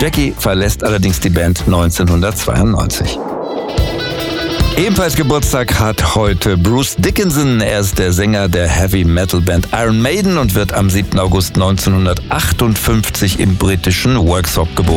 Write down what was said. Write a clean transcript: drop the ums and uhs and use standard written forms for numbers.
Jackie verlässt allerdings die Band 1992. Ebenfalls Geburtstag hat heute Bruce Dickinson. Er ist der Sänger der Heavy-Metal-Band Iron Maiden und wird am 7. August 1958 im britischen Worksop geboren.